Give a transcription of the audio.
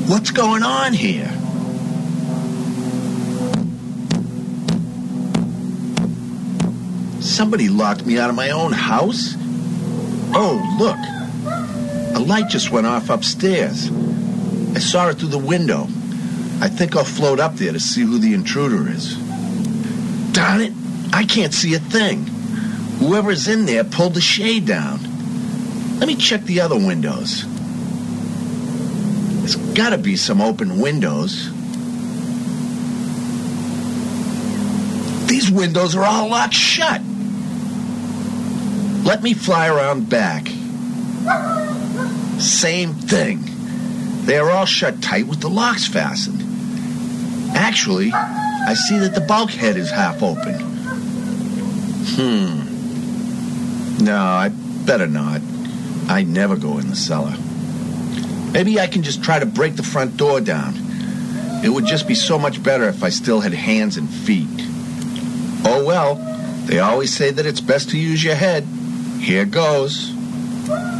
What's going on here? Somebody locked me out of my own house? Oh, look. A light just went off upstairs. I saw it through the window. I think I'll float up there to see who the intruder is. Darn it, I can't see a thing. Whoever's in there pulled the shade down. Let me check the other windows. There's gotta be some open windows. These windows are all locked shut. Let me fly around back. Same thing. They are all shut tight with the locks fastened. Actually, I see that the bulkhead is half open. No, I better not. I never go in the cellar. Maybe I can just try to break the front door down. It would just be so much better if I still had hands and feet. Oh well, they always say that it's best to use your head. Here goes.